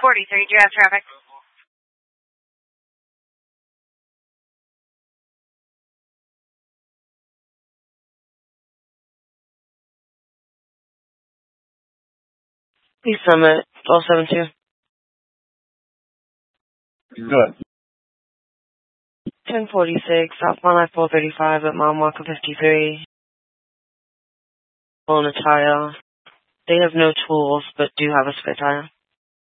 43, do you have traffic? East Summit, 1272. Good. 1046, southbound I-435 at mile marker 53. On a tire. They have no tools, but do have a spare tire.